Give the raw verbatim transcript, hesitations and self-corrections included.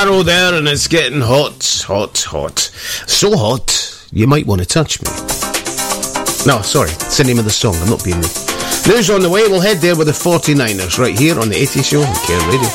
Harrow there, and it's getting hot, hot, hot. So hot, you might want to touch me. No, sorry, it's the name of the song. I'm not being rude. News on the way. We'll head there with the forty-niners right here on the eighties Show on Care Radio.